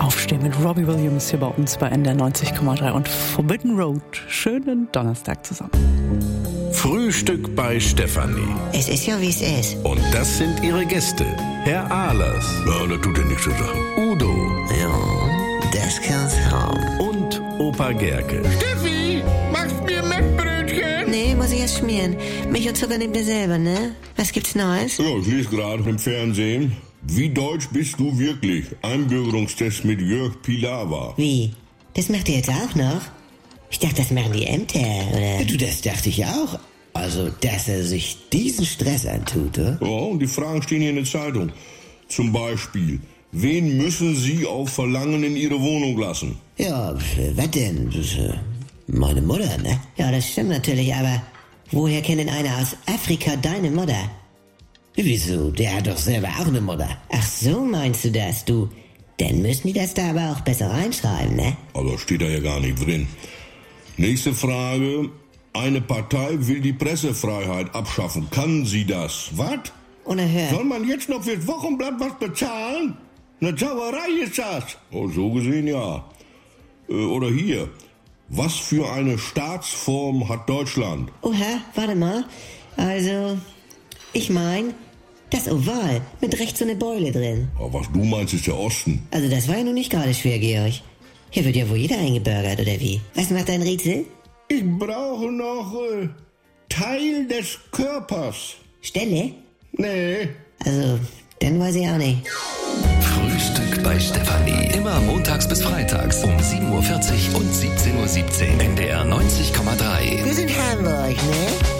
Aufstehen mit Robbie Williams hier bei uns bei NDR 90,3 und Forbidden Road. Schönen Donnerstag zusammen. Frühstück bei Stefanie. Es ist ja, wie es ist. Und das sind ihre Gäste. Herr Ahlers. Ja, das tut ja nichts zur Sache. Udo. Ja, das kann's haben. Und Opa Gerke. Steffi, machst mir Mettbrötchen? Nee, muss ich erst schmieren. Milch und Zucker nehmt ihr selber, ne? Was gibt's Neues? Ja, ich lese gerade im Fernsehen. Wie deutsch bist du wirklich? Einbürgerungstest mit Jörg Pilawa. Wie? Das macht ihr jetzt auch noch? Ich dachte, das machen die Ämter, oder? Du, das dachte ich auch. Also, dass er sich diesen Stress antut, oder? Ja, und die Fragen stehen hier in der Zeitung. Zum Beispiel, wen müssen Sie auf Verlangen in Ihre Wohnung lassen? Ja, was denn? Das ist meine Mutter, ne? Ja, das stimmt natürlich, aber woher kennt denn einer aus Afrika deine Mutter? Wieso? Der hat doch selber auch eine Mutter. Ach so, meinst du das, du? Dann müssen die das da aber auch besser reinschreiben, ne? Aber steht da ja gar nicht drin. Nächste Frage. Eine Partei will die Pressefreiheit abschaffen. Kann sie das? Was? Unerhört. Soll man jetzt noch fürs Wochenblatt was bezahlen? Eine Sauerei ist das. Oh, so gesehen ja. Oder hier. Was für eine Staatsform hat Deutschland? Oha, warte mal. Also, ich mein, das Oval mit rechts so eine Beule drin. Aber was du meinst, ist der Osten. Also das war ja nun nicht gerade schwer, Georg. Hier wird ja wohl jeder eingebürgert, oder wie? Was macht dein Rätsel? Ich brauche noch Teil des Körpers. Stelle? Nee. Also, dann weiß ich auch nicht. Frühstück bei Stefanie. Immer montags bis freitags um 7.40 Uhr und 17.17 Uhr. NDR 90,3. Wir sind Hamburg, ne?